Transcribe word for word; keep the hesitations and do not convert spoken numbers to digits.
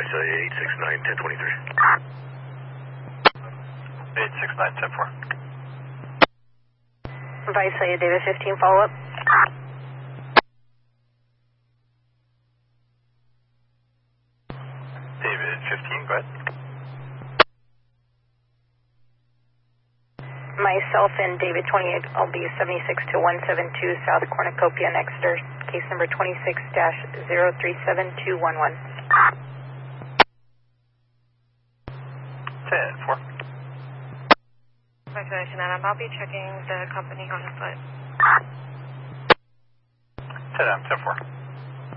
Visalia eight six nine, ten twenty-three. eight six nine, ten four. Visalia David fifteen, follow up. David fifteen, go ahead. Myself and David twenty-eight, I'll be seventy-six to one seven two South Cornucopia and Exeter, case number twenty-six dash zero three seven two one one. ten four. Visalia Adam, I'll be checking the company on foot. ten M, ten four.